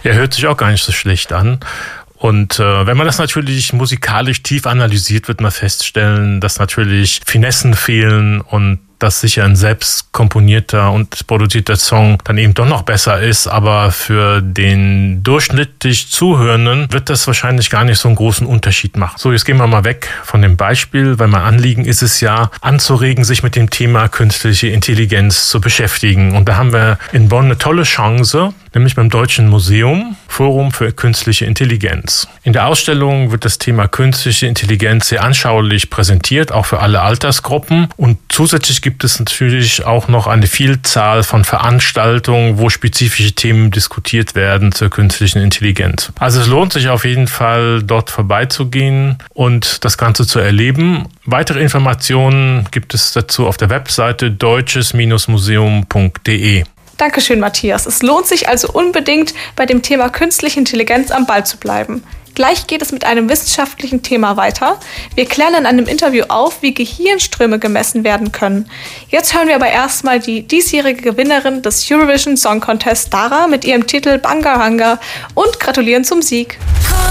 Ja, hört sich auch gar nicht so schlecht an. Und wenn man das natürlich musikalisch tief analysiert, wird man feststellen, dass natürlich Finessen fehlen und dass sicher ein selbst komponierter und produzierter Song dann eben doch noch besser ist. Aber für den durchschnittlich Zuhörenden wird das wahrscheinlich gar nicht so einen großen Unterschied machen. So, jetzt gehen wir mal weg von dem Beispiel, weil mein Anliegen ist es ja, anzuregen, sich mit dem Thema künstliche Intelligenz zu beschäftigen. Und da haben wir in Bonn eine tolle Chance, nämlich beim Deutschen Museum, Forum für künstliche Intelligenz. In der Ausstellung wird das Thema künstliche Intelligenz sehr anschaulich präsentiert, auch für alle Altersgruppen. Und zusätzlich gibt es natürlich auch noch eine Vielzahl von Veranstaltungen, wo spezifische Themen diskutiert werden zur künstlichen Intelligenz. Also es lohnt sich auf jeden Fall, dort vorbeizugehen und das Ganze zu erleben. Weitere Informationen gibt es dazu auf der Webseite deutsches-museum.de. Dankeschön, Matthias. Es lohnt sich also unbedingt, bei dem Thema künstliche Intelligenz am Ball zu bleiben. Gleich geht es mit einem wissenschaftlichen Thema weiter. Wir klären in einem Interview auf, wie Gehirnströme gemessen werden können. Jetzt hören wir aber erstmal die diesjährige Gewinnerin des Eurovision Song Contest, Dara, mit ihrem Titel Banga Hanga und gratulieren zum Sieg.